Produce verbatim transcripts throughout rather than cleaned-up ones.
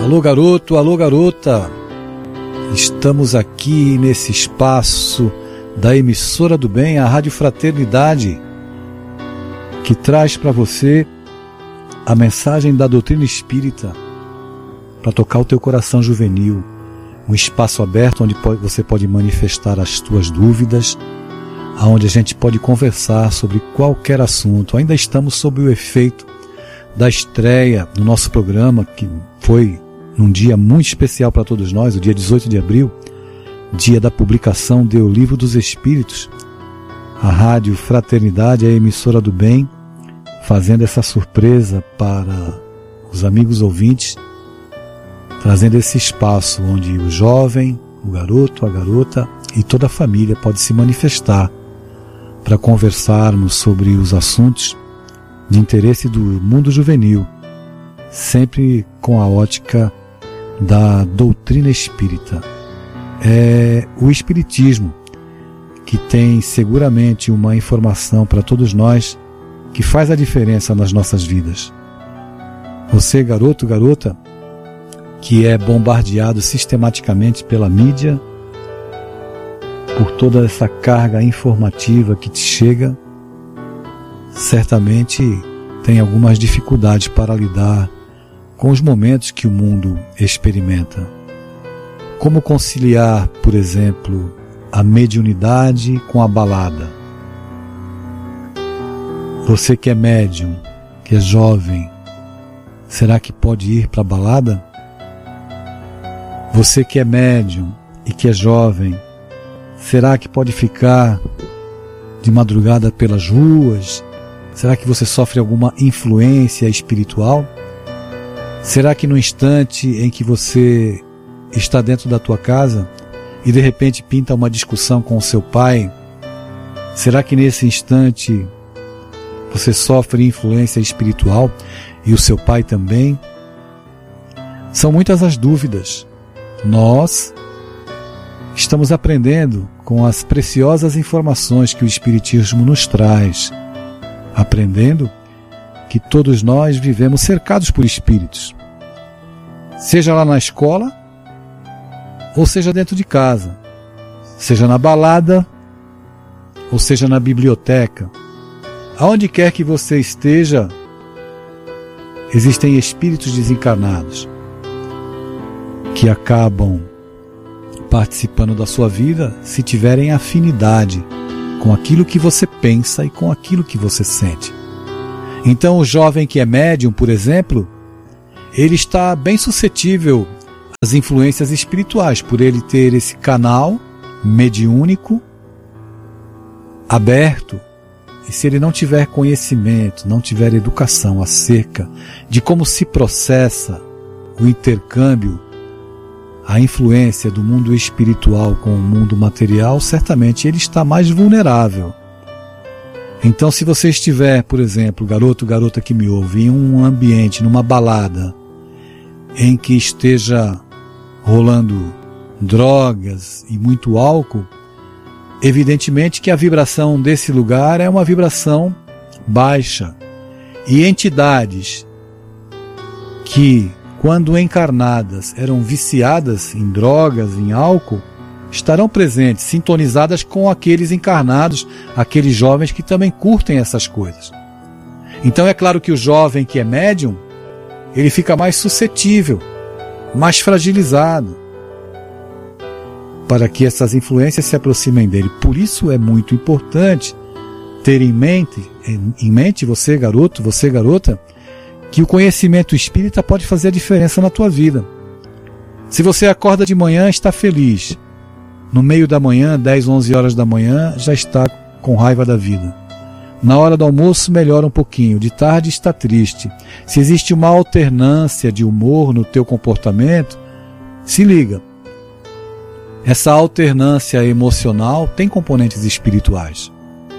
Alô garoto, alô garota, estamos aqui nesse espaço da emissora do bem, a Rádio Fraternidade, que traz para você a mensagem da doutrina espírita para tocar o teu coração juvenil, um espaço aberto onde você pode manifestar as tuas dúvidas, onde a gente pode conversar sobre qualquer assunto. Ainda estamos sob o efeito da estreia do nosso programa, que foi num dia muito especial para todos nós, o dia dezoito de abril, dia da publicação do Livro dos Espíritos. A Rádio Fraternidade, a emissora do bem, fazendo essa surpresa para os amigos ouvintes, trazendo esse espaço onde o jovem, o garoto, a garota e toda a família pode se manifestar para conversarmos sobre os assuntos de interesse do mundo juvenil, sempre com a ótica da doutrina espírita. É o espiritismo que tem seguramente uma informação para todos nós que faz a diferença nas nossas vidas. Você, garoto, garota, que é bombardeado sistematicamente pela mídia, por toda essa carga informativa que te chega, certamente tem algumas dificuldades para lidar com os momentos que o mundo experimenta. Como conciliar, por exemplo, a mediunidade com a balada? Você que é médium, que é jovem, será que pode ir para a balada? Você que é médium e que é jovem, será que pode ficar de madrugada pelas ruas? Será que você sofre alguma influência espiritual? Será que no instante em que você está dentro da tua casa e de repente pinta uma discussão com o seu pai, será que nesse instante você sofre influência espiritual e o seu pai também? São muitas as dúvidas. Nós estamos aprendendo com as preciosas informações que o Espiritismo nos traz, aprendendo que todos nós vivemos cercados por espíritos, seja lá na escola, ou seja dentro de casa, seja na balada, ou seja na biblioteca. Aonde quer que você esteja, existem espíritos desencarnados que acabam participando da sua vida se tiverem afinidade com aquilo que você pensa e com aquilo que você sente. Então o jovem que é médium, por exemplo, ele está bem suscetível às influências espirituais, por ele ter esse canal mediúnico aberto. E se ele não tiver conhecimento, não tiver educação acerca de como se processa o intercâmbio, a influência do mundo espiritual com o mundo material, certamente ele está mais vulnerável. Então, se você estiver, por exemplo, garoto, garota que me ouve, em um ambiente, numa balada, em que esteja rolando drogas e muito álcool, evidentemente que a vibração desse lugar é uma vibração baixa. E entidades que, quando encarnadas, eram viciadas em drogas, em álcool, estarão presentes, sintonizadas com aqueles encarnados, aqueles jovens que também curtem essas coisas. Então é claro que o jovem que é médium, ele fica mais suscetível, mais fragilizado, para que essas influências se aproximem dele. Por isso é muito importante ter em mente, em mente você garoto, você garota, que o conhecimento espírita pode fazer a diferença na tua vida. Se você acorda de manhã, está feliz. No meio da manhã, dez, onze horas da manhã, já está com raiva da vida. Na hora do almoço, melhora um pouquinho. De tarde, está triste. Se existe uma alternância de humor no teu comportamento, se liga. Essa alternância emocional tem componentes espirituais.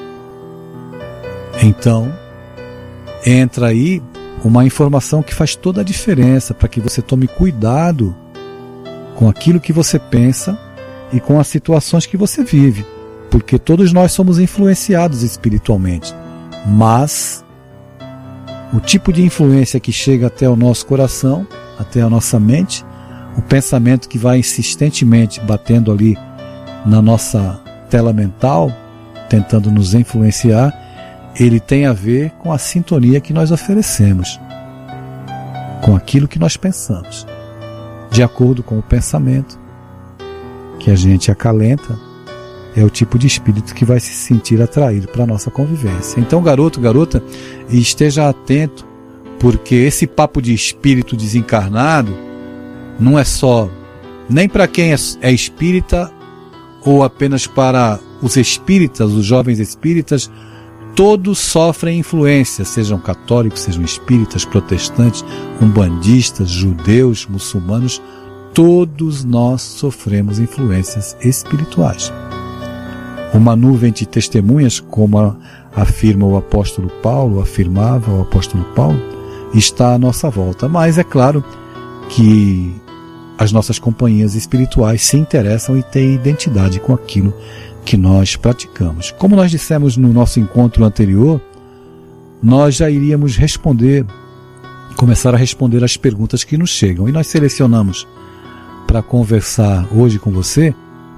Então, entra aí uma informação que faz toda a diferença para que você tome cuidado com aquilo que você pensa e com as situações que você vive, porque todos nós somos influenciados espiritualmente, mas o tipo de influência que chega até o nosso coração até a nossa mente. O pensamento que vai insistentemente batendo ali na nossa tela mental, tentando nos influenciar, ele tem a ver com a sintonia que nós oferecemos, com aquilo que nós pensamos. De acordo com o pensamento que a gente acalenta, é o tipo de espírito que vai se sentir atraído para a nossa convivência. Então, garoto, garota, esteja atento, porque esse papo de espírito desencarnado não é só nem para quem é espírita ou apenas para os espíritas, os jovens espíritas. Todos sofrem influência, sejam católicos, sejam espíritas, protestantes, umbandistas, judeus, muçulmanos. Todos nós sofremos influências espirituais. Uma nuvem de testemunhas, como afirma o apóstolo Paulo, afirmava o apóstolo Paulo, está à nossa volta. Mas é claro que as nossas companhias espirituais se interessam e têm identidade com aquilo que nós praticamos. Como nós dissemos no nosso encontro anterior, nós já iríamos responder, começar a responder as perguntas que nos chegam. E nós selecionamos para conversar hoje com você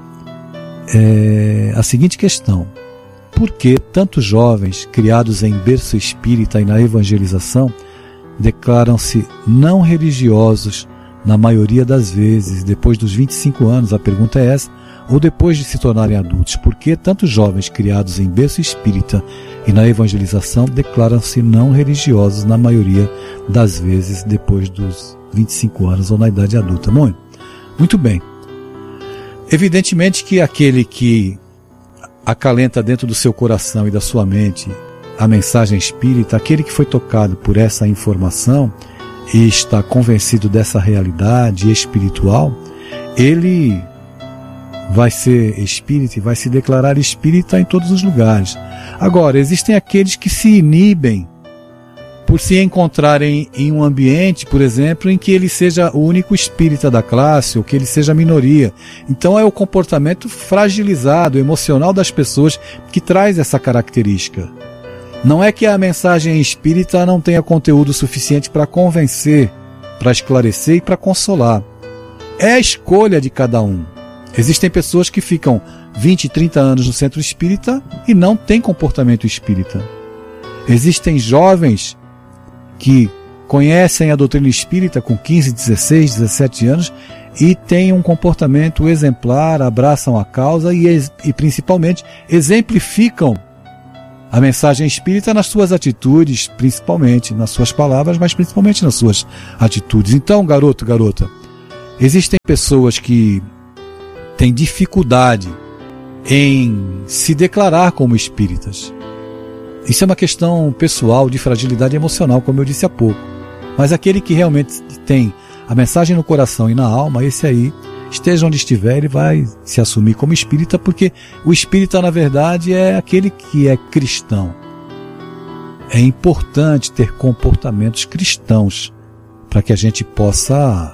é a seguinte questão: por que tantos jovens criados em berço espírita e na evangelização declaram-se não religiosos na maioria das vezes, depois dos vinte e cinco anos? A pergunta é essa. Ou depois de se tornarem adultos, por que tantos jovens criados em berço espírita e na evangelização declaram-se não religiosos na maioria das vezes depois dos vinte e cinco anos ou na idade adulta? Muito, muito bem. Evidentemente que aquele que acalenta dentro do seu coração e da sua mente a mensagem espírita, aquele que foi tocado por essa informação e está convencido dessa realidade espiritual, ele vai ser espírita e vai se declarar espírita em todos os lugares. Agora, existem aqueles que se inibem por se encontrarem em um ambiente, por exemplo, em que ele seja o único espírita da classe, ou que ele seja a minoria. Então é o comportamento fragilizado, emocional das pessoas que traz essa característica. Não é que a mensagem espírita não tenha conteúdo suficiente para convencer, para esclarecer e para consolar. É a escolha de cada um. Existem pessoas que ficam vinte, trinta anos no centro espírita e não têm comportamento espírita. Existem jovens que conhecem a doutrina espírita com quinze, dezesseis, dezessete anos e têm um comportamento exemplar, abraçam a causa e, e principalmente exemplificam a mensagem espírita nas suas atitudes, principalmente nas suas palavras, mas principalmente nas suas atitudes. Então, garoto, garota, existem pessoas que têm dificuldade em se declarar como espíritas. Isso é uma questão pessoal de fragilidade emocional, como eu disse há pouco. Mas aquele que realmente tem a mensagem no coração e na alma, esse aí, esteja onde estiver, ele vai se assumir como espírita, porque o espírita, na verdade, é aquele que é cristão. É importante ter comportamentos cristãos para que a gente possa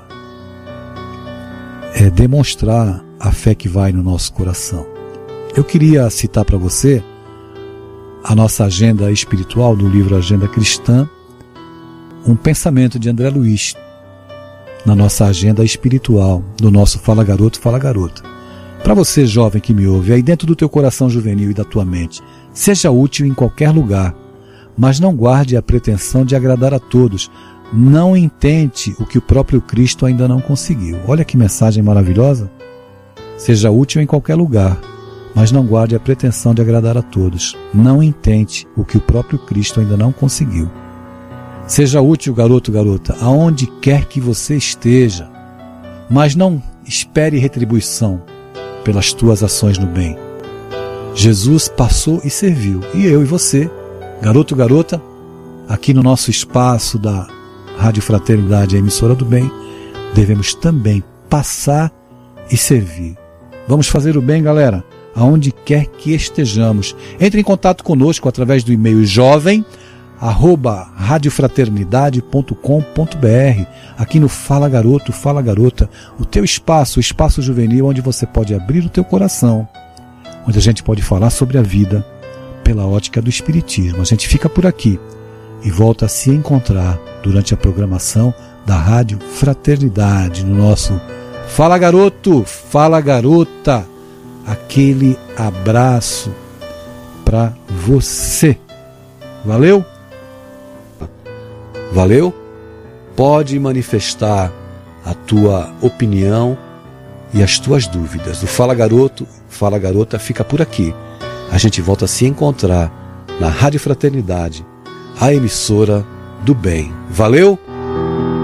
é, demonstrar a fé que vai no nosso coração. Eu queria citar para você a nossa agenda espiritual do livro Agenda Cristã, um pensamento de André Luiz, na nossa agenda espiritual, do nosso Fala Garoto, Fala Garota. Para você, jovem que me ouve, aí dentro do teu coração juvenil e da tua mente, seja útil em qualquer lugar, mas não guarde a pretensão de agradar a todos. Não intente o que o próprio Cristo ainda não conseguiu. Olha que mensagem maravilhosa. Seja útil em qualquer lugar, mas não guarde a pretensão de agradar a todos. Não intente o que o próprio Cristo ainda não conseguiu. Seja útil, garoto, garota, aonde quer que você esteja, mas não espere retribuição pelas tuas ações no bem. Jesus passou e serviu, e eu e você, garoto, garota, aqui no nosso espaço da Rádio Fraternidade, a emissora do bem, devemos também passar e servir. Vamos fazer o bem, galera, aonde quer que estejamos. Entre em contato conosco através do e-mail jovem arroba radiofraternidade ponto com ponto br, aqui no Fala Garoto, Fala Garota, o teu espaço, o espaço juvenil onde você pode abrir o teu coração, onde a gente pode falar sobre a vida pela ótica do Espiritismo. A gente fica por aqui e volta a se encontrar durante a programação da Rádio Fraternidade, no nosso Fala Garoto, Fala Garota, aquele abraço para você. Valeu? Valeu? Pode manifestar a tua opinião e as tuas dúvidas. O Fala Garoto, Fala Garota fica por aqui. A gente volta a se encontrar na Rádio Fraternidade, a emissora do bem. Valeu?